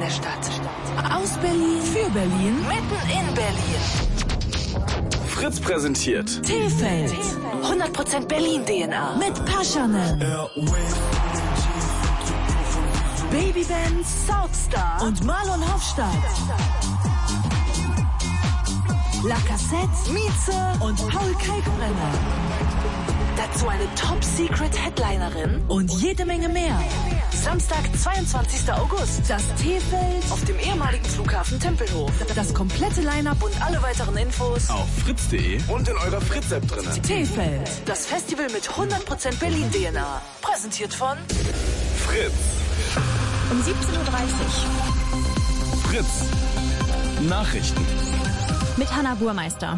der Stadt. Aus Berlin, für Berlin, Mitten in Berlin. Fritz präsentiert T-Feld. 100% Berlin-DNA. Mit Paschanen, Babyband, Southstar und Marlon Hofstadt. La Cassette, Mieze und Paul Kalkbrenner. Dazu eine Top-Secret-Headlinerin. Und jede Menge mehr. Samstag, 22. August. Das T-Feld Auf dem ehemaligen Flughafen Tempelhof. Das komplette Line-Up Und alle weiteren Infos auf fritz.de und in eurer Fritz-App drin. T-Feld. Das Festival mit 100% Berlin-DNA. Präsentiert von Fritz. Um 17.30 Uhr. Fritz. Nachrichten. Mit Hanna Burmeister.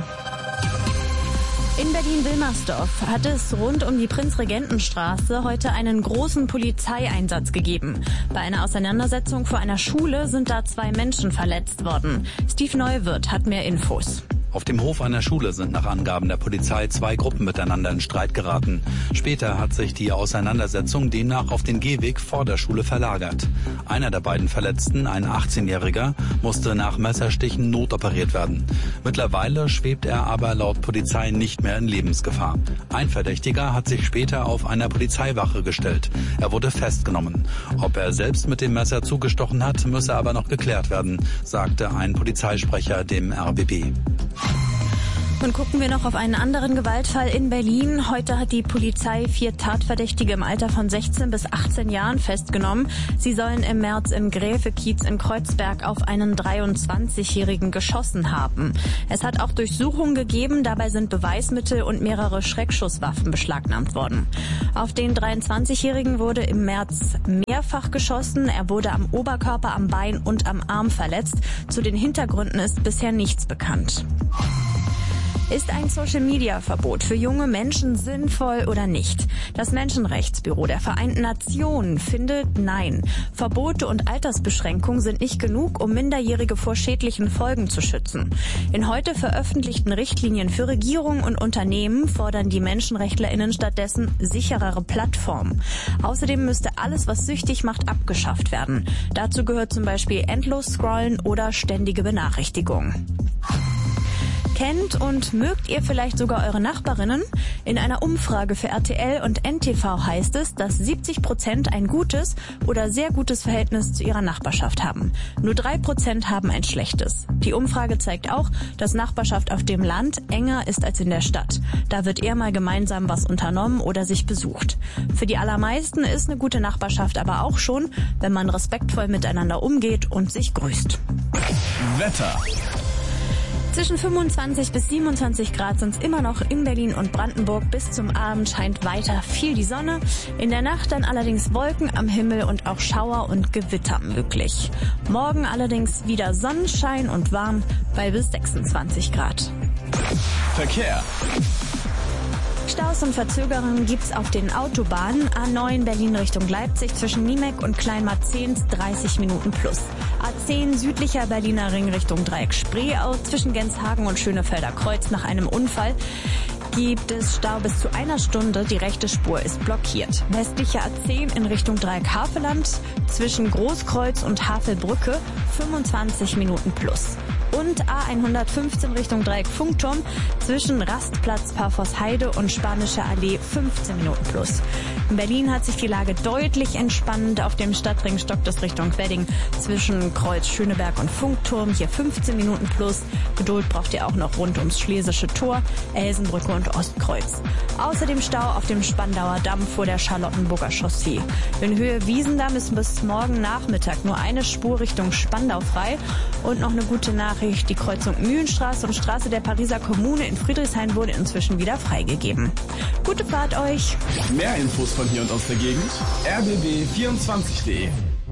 In Berlin-Wilmersdorf hat es rund um die Prinzregentenstraße heute einen großen Polizeieinsatz gegeben. Bei einer Auseinandersetzung vor einer Schule sind da 2 Menschen verletzt worden. Steve Neuwirth hat mehr Infos. Auf dem Hof einer Schule sind nach Angaben der Polizei 2 Gruppen miteinander in Streit geraten. Später hat sich die Auseinandersetzung demnach auf den Gehweg vor der Schule verlagert. Einer der beiden Verletzten, ein 18-Jähriger, musste nach Messerstichen notoperiert werden. Mittlerweile schwebt er aber laut Polizei nicht mehr in Lebensgefahr. Ein Verdächtiger hat sich später auf einer Polizeiwache gestellt. Er wurde festgenommen. Ob er selbst mit dem Messer zugestochen hat, müsse aber noch geklärt werden, sagte ein Polizeisprecher dem RBB. Und gucken wir noch auf einen anderen Gewaltfall in Berlin. Heute hat die Polizei 4 Tatverdächtige im Alter von 16 bis 18 Jahren festgenommen. Sie sollen im März im Gräfekiez in Kreuzberg auf einen 23-Jährigen geschossen haben. Es hat auch Durchsuchungen gegeben. Dabei sind Beweismittel und mehrere Schreckschusswaffen beschlagnahmt worden. Auf den 23-Jährigen wurde im März mehrfach geschossen. Er wurde am Oberkörper, am Bein und am Arm verletzt. Zu den Hintergründen ist bisher nichts bekannt. Ist ein Social-Media-Verbot für junge Menschen sinnvoll oder nicht? Das Menschenrechtsbüro der Vereinten Nationen findet nein. Verbote und Altersbeschränkungen sind nicht genug, um Minderjährige vor schädlichen Folgen zu schützen. In heute veröffentlichten Richtlinien für Regierungen und Unternehmen fordern die MenschenrechtlerInnen stattdessen sicherere Plattformen. Außerdem müsste alles, was süchtig macht, abgeschafft werden. Dazu gehört zum Beispiel endlos Scrollen oder ständige Benachrichtigungen. Kennt und mögt ihr vielleicht sogar eure Nachbarinnen? In einer Umfrage für RTL und NTV heißt es, dass 70% ein gutes oder sehr gutes Verhältnis zu ihrer Nachbarschaft haben. Nur 3% haben ein schlechtes. Die Umfrage zeigt auch, dass Nachbarschaft auf dem Land enger ist als in der Stadt. Da wird eher mal gemeinsam was unternommen oder sich besucht. Für die allermeisten ist eine gute Nachbarschaft aber auch schon, wenn man respektvoll miteinander umgeht und sich grüßt. Wetter. Zwischen 25 bis 27 Grad sind es immer noch in Berlin und Brandenburg. Bis zum Abend scheint weiter viel die Sonne. In der Nacht dann allerdings Wolken am Himmel und auch Schauer und Gewitter möglich. Morgen allerdings wieder Sonnenschein und warm bei bis 26 Grad. Verkehr. Staus und Verzögerungen gibt's auf den Autobahnen. A9 Berlin Richtung Leipzig zwischen Niemek und Kleinmarzehns 30 Minuten plus. A10 südlicher Berliner Ring Richtung Dreieck Spreeau zwischen Genshagen und Schönefelder Kreuz nach einem Unfall gibt es Stau bis zu 1 Stunde. Die rechte Spur ist blockiert. Westlicher A10 in Richtung Dreieck Havelland zwischen Großkreuz und Havelbrücke 25 Minuten plus. Und A115 Richtung Dreieck Funkturm zwischen Rastplatz Parfordsheide und Spanische Allee 15 Minuten plus. In Berlin hat sich die Lage deutlich entspannt. Auf dem Stadtring stockt es Richtung Wedding zwischen Kreuz Schöneberg und Funkturm hier 15 Minuten plus. Geduld braucht ihr auch noch rund ums Schlesische Tor, Elsenbrücke und Ostkreuz. Außerdem Stau auf dem Spandauer Damm vor der Charlottenburger Chaussee. In Höhe Wiesendamm ist bis morgen Nachmittag nur eine Spur Richtung Spandau frei. Und noch eine gute Nachricht, die Kreuzung Mühlenstraße und Straße der Pariser Kommune in Friedrichshain wurde inzwischen wieder freigegeben. Gute Fahrt euch! Mehr Infos von hier und aus der Gegend? rbb24.de.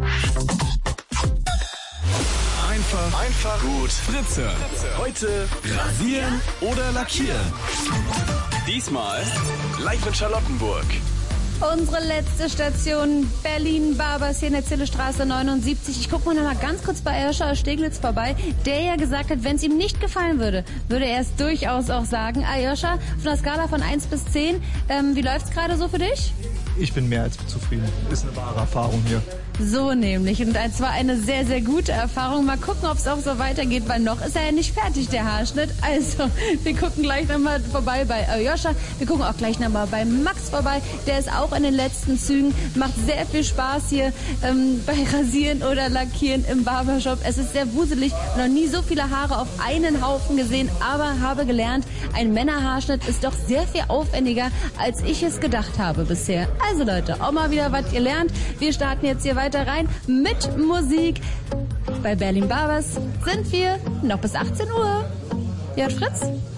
Einfach gut Fritze. Heute rasieren oder lackieren. Diesmal live in Charlottenburg. Unsere letzte Station Berlin Barbers hier in der Zillestraße 79. Ich gucke mal noch mal ganz kurz bei Joscha aus Steglitz vorbei, der ja gesagt hat, wenn es ihm nicht gefallen würde, würde er es durchaus auch sagen. Joscha, von der Skala von 1 bis 10, wie läuft's gerade so für dich? ich bin mehr als zufrieden. Ist eine wahre Erfahrung hier. So nämlich. Und es war eine sehr, sehr gute Erfahrung. Mal gucken, ob es auch so weitergeht, weil noch ist er ja nicht fertig, der Haarschnitt. Also, wir gucken gleich nochmal vorbei bei Aljoscha. Wir gucken auch gleich nochmal bei Max vorbei. Der ist auch in den letzten Zügen. Macht sehr viel Spaß hier bei Rasieren oder Lackieren im Barbershop. Es ist sehr wuselig. Noch nie so viele Haare auf einen Haufen gesehen, aber habe gelernt, ein Männerhaarschnitt ist doch sehr viel aufwendiger, als ich es gedacht habe bisher. Also Leute, auch mal wieder was ihr lernt. Wir starten jetzt hier weiter rein mit Musik. Bei Berlin Barbers sind wir noch bis 18 Uhr. Ja, Fritz?